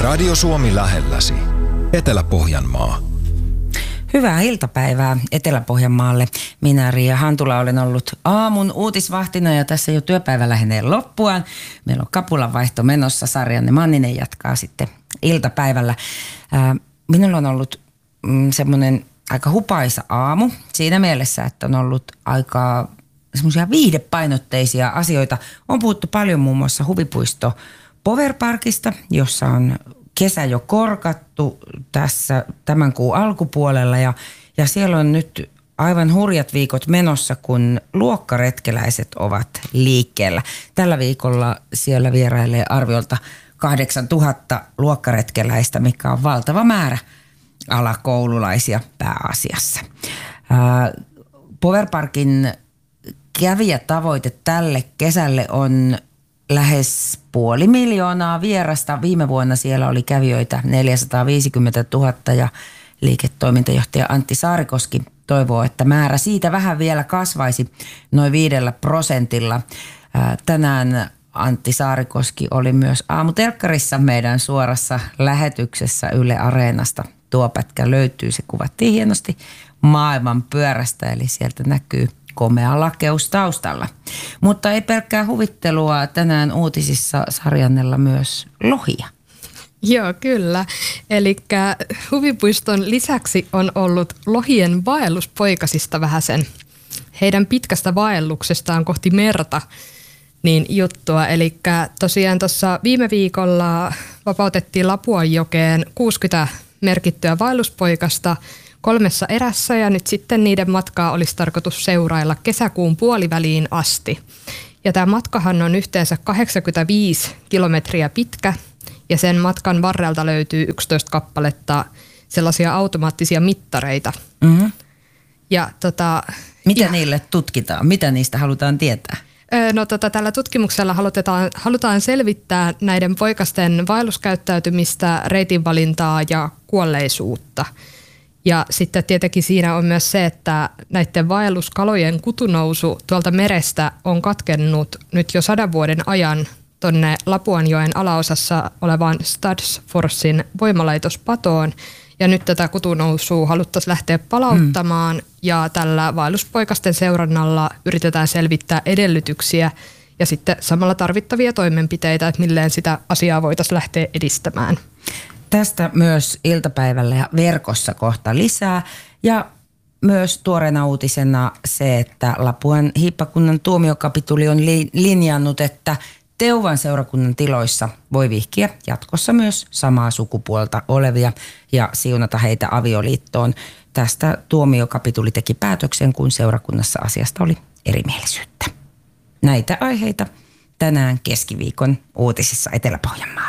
Radio Suomi lähelläsi. Etelä-Pohjanmaa. Hyvää iltapäivää Etelä-Pohjanmaalle. Minä Riia Hantula olen ollut aamun uutisvahtina ja tässä jo työpäivä lähenee loppuaan. Meillä on kapulanvaihto menossa. Sarjanne Manninen jatkaa sitten iltapäivällä. Minulla on ollut semmoinen aika hupaisa aamu siinä mielessä, että on ollut aika semmoisia viihdepainotteisia asioita. On puhuttu paljon muun muassa huvipuisto Powerparkista, jossa on kesä jo korkattu tässä tämän kuun alkupuolella ja siellä on nyt aivan hurjat viikot menossa, kun luokkaretkeläiset ovat liikkeellä. Tällä viikolla siellä vierailee arviolta 8000 luokkaretkeläistä, mikä on valtava määrä alakoululaisia pääasiassa. Powerparkin kävijätavoite tälle kesälle on lähes 500 000 vierasta. Viime vuonna siellä oli kävijöitä 450 000 ja liiketoimintajohtaja Antti Saarikoski toivoo, että määrä siitä vähän vielä kasvaisi noin 5%. Tänään Antti Saarikoski oli myös aamutelkkarissa meidän suorassa lähetyksessä Yle Areenasta. Tuo pätkä löytyy, se kuvattiin hienosti maailman pyörästä, eli sieltä näkyy komea lakeus taustalla. Mutta ei pelkkää huvittelua, tänään uutisissa Sarjannella myös lohia. Joo, kyllä. Eli huvipuiston lisäksi on ollut lohien vaelluspoikasista vähäsen. Heidän pitkästä vaelluksestaan kohti merta niin juttua. Eli tosiaan tuossa viime viikolla vapautettiin Lapuanjokeen 60 merkittyä vaelluspoikasta 3 erässä ja nyt sitten niiden matkaa olisi tarkoitus seurailla kesäkuun puoliväliin asti. Ja tämä matkahan on yhteensä 85 kilometriä pitkä ja sen matkan varrelta löytyy 11 kappaletta sellaisia automaattisia mittareita. Mm-hmm. Ja mitä niille tutkitaan? Mitä niistä halutaan tietää? No tällä tutkimuksella halutaan selvittää näiden poikasten vaelluskäyttäytymistä, reitinvalintaa ja kuolleisuutta. Ja sitten tietenkin siinä on myös se, että näiden vaelluskalojen kutunousu tuolta merestä on katkennut nyt jo 100 vuoden ajan tonne Lapuanjoen alaosassa olevaan Stadsforsin voimalaitospatoon. Ja nyt tätä kutunousua haluttaisiin lähteä palauttamaan ja tällä vaelluspoikasten seurannalla yritetään selvittää edellytyksiä ja sitten samalla tarvittavia toimenpiteitä, että milleen sitä asiaa voitaisiin lähteä edistämään. Tästä myös iltapäivällä ja verkossa kohta lisää ja myös tuoreena uutisena se, että Lapuan hiippakunnan tuomiokapituli on linjannut, että Teuvan seurakunnan tiloissa voi vihkiä jatkossa myös samaa sukupuolta olevia ja siunata heitä avioliittoon. Tästä tuomiokapituli teki päätöksen, kun seurakunnassa asiasta oli erimielisyyttä. Näitä aiheita tänään keskiviikon uutisissa Etelä-Pohjanmaalla.